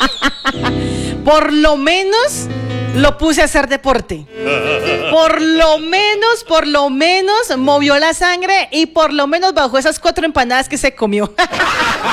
Por lo menos lo puse a hacer deporte. Por lo menos movió la sangre y por lo menos bajó esas 4 empanadas que se comió.